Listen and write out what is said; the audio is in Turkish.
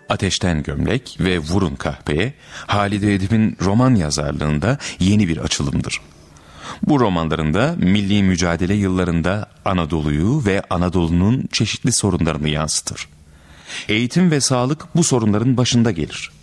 Ateşten Gömlek ve Vurun Kahpeye, Halide Edip'in roman yazarlığında yeni bir açılımdır. Bu romanlarında milli mücadele yıllarında Anadolu'yu ve Anadolu'nun çeşitli sorunlarını yansıtır. Eğitim ve sağlık bu sorunların başında gelir.